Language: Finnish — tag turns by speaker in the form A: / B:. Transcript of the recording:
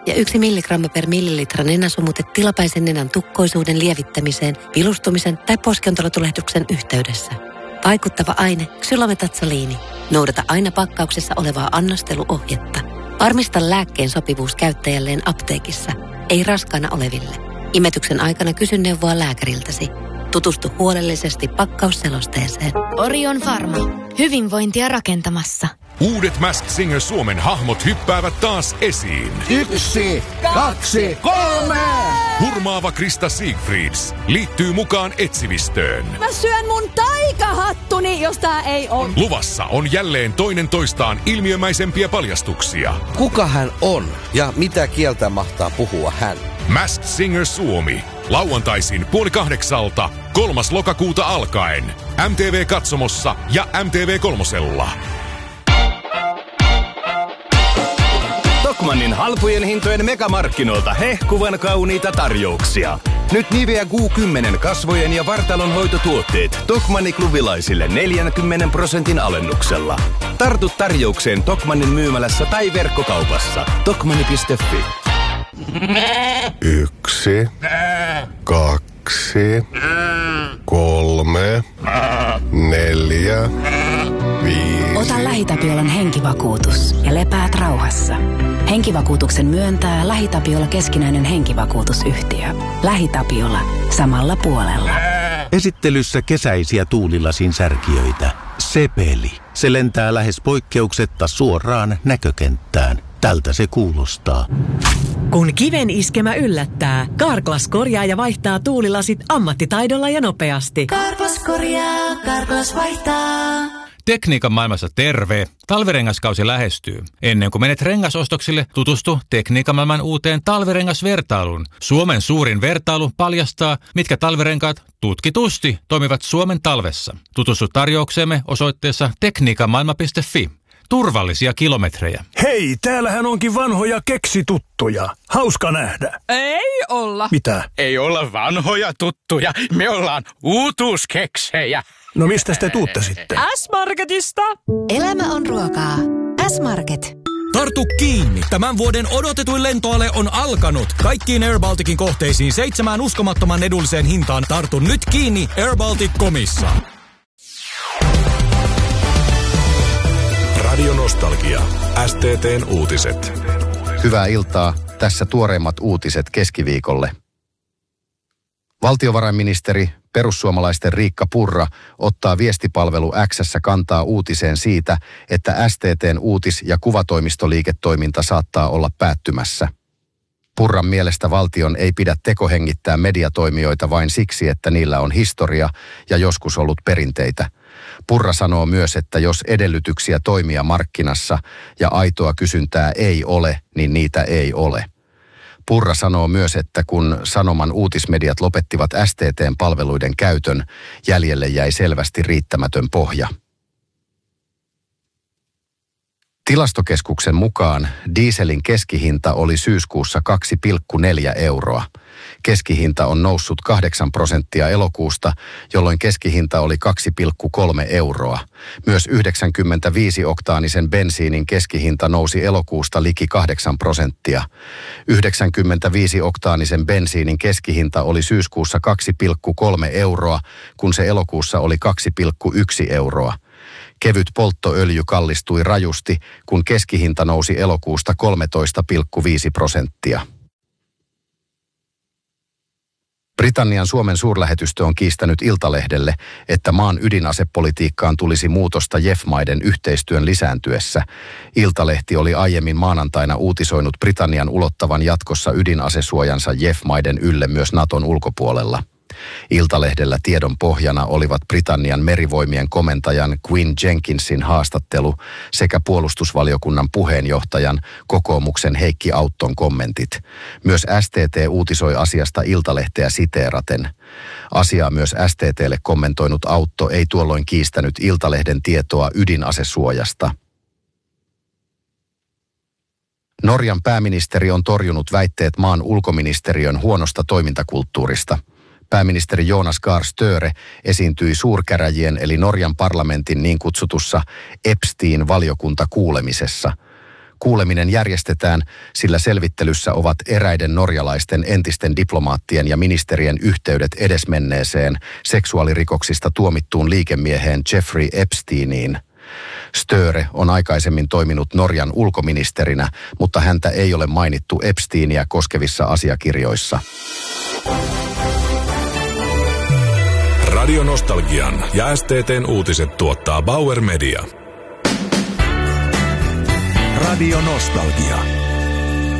A: ja 1 milligramma per millilitra nenäsumute tilapäisen nenän tukkoisuuden lievittämiseen, vilustumisen tai poskiontelotulehduksen yhteydessä. Vaikuttava aine xylometazoliini. Noudata aina pakkauksessa olevaa annosteluohjetta. Varmista lääkkeen sopivuus käyttäjälleen apteekissa, ei raskaana oleville. Imetyksen aikana kysy neuvoa lääkäriltäsi. Tutustu huolellisesti pakkausselosteeseen.
B: Orion Pharma. Hyvinvointia rakentamassa.
C: Uudet Masked Singer Suomen hahmot hyppäävät taas esiin.
D: 1, 2, 3!
C: Hurmaava Krista Siegfrieds liittyy mukaan etsivistöön.
E: Mä syön mun taikahattuni, jos tää ei on.
C: Luvassa on jälleen toinen toistaan ilmiömäisempiä paljastuksia.
D: Kuka hän on ja mitä kieltä mahtaa puhua hän?
C: Masked Singer Suomi. Lauantaisin 7:30, 3. lokakuuta alkaen. MTV-katsomossa ja MTV3:lla.
F: Tokmannin halpojen hintojen megamarkkinoilta hehkuvan kauniita tarjouksia. Nyt Nivea Q10 kasvojen ja vartalonhoitotuotteet Tokmanni-klubilaisille 40% alennuksella. Tartu tarjoukseen Tokmannin myymälässä tai verkkokaupassa. Tokmanni.fi.
G: 1, 2, 3, 4, 5.
H: Ota LähiTapiolan henkivakuutus ja lepäät rauhassa. Henkivakuutuksen myöntää LähiTapiola keskinäinen henkivakuutusyhtiö. LähiTapiola. Samalla puolella.
I: Esittelyssä kesäisiä tuulilasin särkijöitä. Sepeli. Se lentää lähes poikkeuksetta suoraan näkökenttään. Tältä se kuulostaa.
J: Kun kiven iskemä yllättää, Carglass korjaa ja vaihtaa tuulilasit ammattitaidolla ja nopeasti.
K: Carglass korjaa, Carglass vaihtaa.
L: Tekniikan maailmassa terve. Talvirengaskausi lähestyy. Ennen kuin menet rengasostoksille, tutustu Tekniikan maailman uuteen talvirengasvertailuun. Suomen suurin vertailu paljastaa, mitkä talvirenkaat tutkitusti toimivat Suomen talvessa. Tutustu tarjoukseemme osoitteessa tekniikanmaailma.fi. Turvallisia kilometrejä.
M: Hei, täällähän onkin vanhoja keksituttuja. Hauska nähdä.
N: Ei olla.
M: Mitä?
N: Ei olla vanhoja tuttuja. Me ollaan uutuuskeksejä.
M: No mistä te tuutte sitten?
N: S-Marketista.
K: Elämä on ruokaa. S-Market.
O: Tartu kiinni. Tämän vuoden odotetuin lentoale on alkanut. Kaikkiin Air Balticin kohteisiin 7 uskomattoman edulliseen hintaan. Tartu nyt kiinni airbaltic.comissa.
C: Radio Nostalgia. STT:n uutiset.
P: Hyvää iltaa. Tässä tuoreimmat uutiset keskiviikolle. Valtiovarainministeri, perussuomalaisten Riikka Purra, ottaa viestipalvelu X:ssä kantaa uutiseen siitä, että STT:n uutis- ja kuvatoimistoliiketoiminta saattaa olla päättymässä. Purran mielestä valtion ei pidä tekohengittää mediatoimijoita vain siksi, että niillä on historia ja joskus ollut perinteitä. Purra sanoo myös, että jos edellytyksiä toimia markkinassa ja aitoa kysyntää ei ole, niin niitä ei ole. Purra sanoo myös, että kun Sanoman uutismediat lopettivat STT:n palveluiden käytön, jäljelle jäi selvästi riittämätön pohja. Tilastokeskuksen mukaan dieselin keskihinta oli syyskuussa 2,4 euroa. Keskihinta on noussut 8% elokuusta, jolloin keskihinta oli 2,3 euroa. Myös 95-oktaanisen bensiinin keskihinta nousi elokuusta liki 8%. 95-oktaanisen bensiinin keskihinta oli syyskuussa 2,3 euroa, kun se elokuussa oli 2,1 euroa. Kevyt polttoöljy kallistui rajusti, kun keskihinta nousi elokuusta 13,5%. Britannian Suomen suurlähetystö on kiistänyt Iltalehdelle, että maan ydinasepolitiikkaan tulisi muutosta JEF-maiden yhteistyön lisääntyessä. Iltalehti oli aiemmin maanantaina uutisoinut Britannian ulottavan jatkossa ydinasesuojansa JEF-maiden ylle myös Naton ulkopuolella. Iltalehdellä tiedon pohjana olivat Britannian merivoimien komentajan Quinn Jenkinsin haastattelu sekä puolustusvaliokunnan puheenjohtajan kokoomuksen Heikki Autton kommentit. Myös STT uutisoi asiasta Iltalehteä siteeraten. Asiaa myös STT:lle kommentoinut Autto ei tuolloin kiistänyt Iltalehden tietoa ydinasesuojasta. Norjan pääministeri on torjunut väitteet maan ulkoministeriön huonosta toimintakulttuurista. Pääministeri Jonas Gahr Støre esiintyi suurkäräjien eli Norjan parlamentin niin kutsutussa Epstein-valiokuntakuulemisessa. Kuuleminen järjestetään, sillä selvittelyssä ovat eräiden norjalaisten entisten diplomaattien ja ministerien yhteydet edesmenneeseen seksuaalirikoksista tuomittuun liikemieheen Jeffrey Epsteiniin. Störe on aikaisemmin toiminut Norjan ulkoministerinä, mutta häntä ei ole mainittu Epsteiniä koskevissa asiakirjoissa.
C: Radio Nostalgian ja STT:n uutiset tuottaa Bauer Media.
O: Radio Nostalgia.